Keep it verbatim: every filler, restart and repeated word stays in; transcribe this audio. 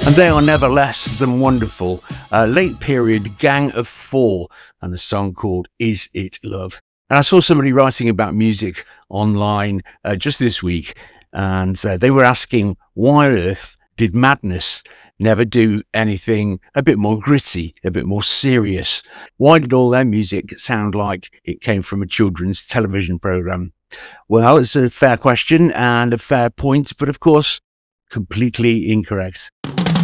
And they are never less than wonderful. Uh, late period Gang of Four, and the song called Is It Love? And I saw somebody writing about music online uh, just this week, and uh, they were asking why on earth did Madness never do anything a bit more gritty, a bit more serious? Why did all their music sound like it came from a children's television program? Well, it's a fair question and a fair point, but of course, completely incorrect.